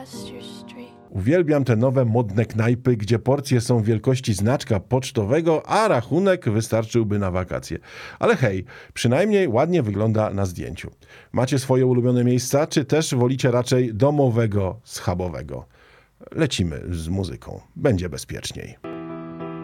Uwielbiam te nowe, modne knajpy, gdzie porcje są wielkości znaczka pocztowego, a rachunek wystarczyłby na wakacje. Ale hej, przynajmniej ładnie wygląda na zdjęciu. Macie swoje ulubione miejsca, czy też wolicie raczej domowego, schabowego? Lecimy z muzyką. Będzie bezpieczniej.